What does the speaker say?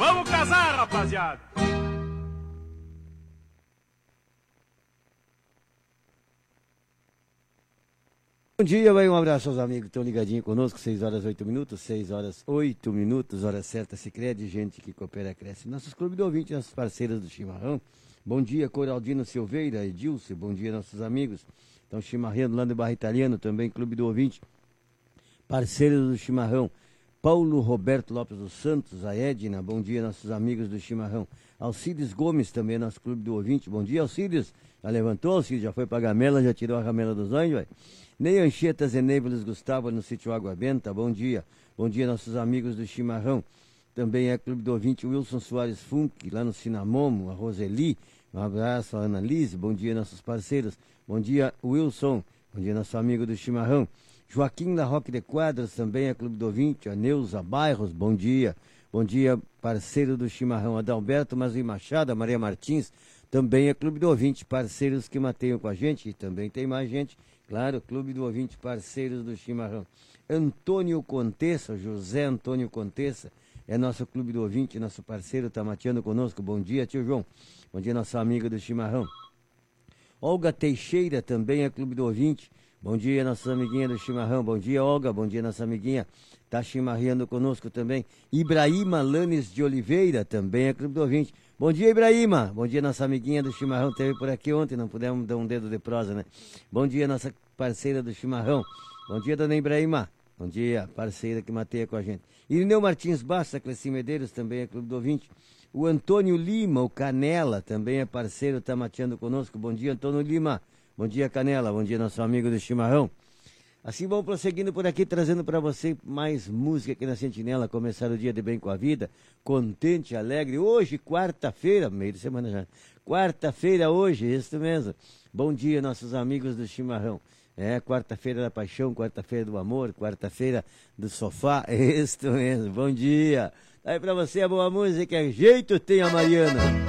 Vamos casar, rapaziada! Bom dia, vai um abraço aos amigos que estão ligadinhos conosco, 6 horas 8 minutos, 6 horas 8 minutos, hora certa, Sicredi, gente que coopera, cresce. Nossos clubes de ouvinte, nossos parceiros do chimarrão. Bom dia, Coraldino Silveira, Edilce, bom dia, nossos amigos. Estão chimarrando lá no Barra Italiano, também clube do ouvinte. Parceiros do chimarrão, Paulo Roberto Lopes dos Santos, a Edna, bom dia, nossos amigos do chimarrão. Alcides Gomes, também nosso clube do ouvinte, bom dia, Alcides. Já levantou, Alcides, já foi pra gamela, já tirou a ramela dos olhos, velho. Ney Anchetas e Neivelos Gustavo no sítio Água Benta, bom dia. Bom dia, nossos amigos do chimarrão. Também é clube do ouvinte Wilson Soares Funk, lá no Cinamomo, a Roseli. Um abraço a Ana Lise, bom dia, nossos parceiros. Bom dia, Wilson. Bom dia, nosso amigo do chimarrão. Joaquim La Roque de Quadros, também é clube do ouvinte. A Neuza Bairros, bom dia. Bom dia, parceiro do chimarrão. Adalberto Mazui Machado, a Maria Martins, também é clube do ouvinte. Parceiros que mateiam com a gente, e também tem mais gente. Claro, clube do ouvinte, parceiros do chimarrão. Antônio Contessa, José Antônio Contessa, é nosso clube do ouvinte, nosso parceiro, tá mateando conosco. Bom dia, tio João. Bom dia, nosso amigo do chimarrão. Olga Teixeira, também é clube do ouvinte. Bom dia, nossa amiguinha do chimarrão. Bom dia, Olga. Bom dia, nossa amiguinha. Tá chimarreando conosco também. Ibrahima Lanes de Oliveira, também é clube do ouvinte. Bom dia, Ibrahima. Bom dia, nossa amiguinha do chimarrão. Teve por aqui ontem, não pudemos dar um dedo de prosa, né? Bom dia, nossa parceira do chimarrão. Bom dia, dona Ibrahima. Bom dia, parceira que mateia com a gente. Irineu Martins Bassa, Cleci Medeiros, também é clube do ouvinte. O Antônio Lima, o Canela, também é parceiro, tá mateando conosco. Bom dia, Antônio Lima. Bom dia, Canela. Bom dia, nosso amigo do chimarrão. Assim vamos prosseguindo por aqui, trazendo para você mais música aqui na Sentinela. Começar o dia de bem com a vida, contente, alegre. Hoje, quarta-feira, meio de semana já. Quarta-feira hoje, isso mesmo. Bom dia, nossos amigos do chimarrão. É, quarta-feira da paixão, quarta-feira do amor, quarta-feira do sofá. Isso mesmo, bom dia. Aí para você a boa música, jeito tem a Mariana.